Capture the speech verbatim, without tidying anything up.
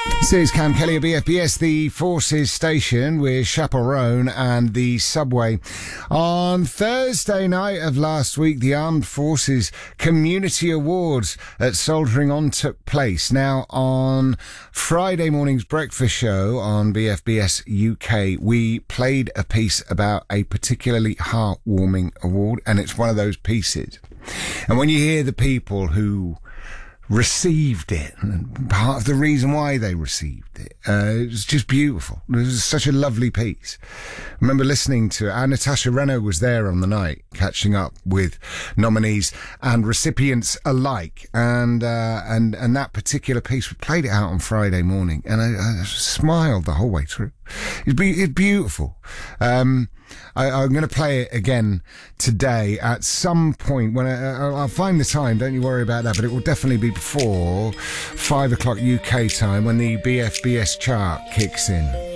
This is Cam Kelly of B F B S, the Forces station with Chaperone and the Subway. On Thursday night of last week, the Armed Forces Community Awards at Soldiering On took place. Now, on Friday morning's breakfast show on B F B S U K, we played a piece about a particularly heartwarming award, and it's one of those pieces. And when you hear the people who received it, and part of the reason why they received it, uh, it was just beautiful. It was such a lovely piece. I remember listening to it, and Natasha Reno was there on the night, catching up with nominees and recipients alike, and uh, and and that particular piece, we played it out on Friday morning, and I, I smiled the whole way through. It's be, it's beautiful. Um, I, I'm going to play it again today at some point when I, I'll find the time. Don't you worry about that. But it will definitely be before five o'clock U K time when the B F B S chart kicks in.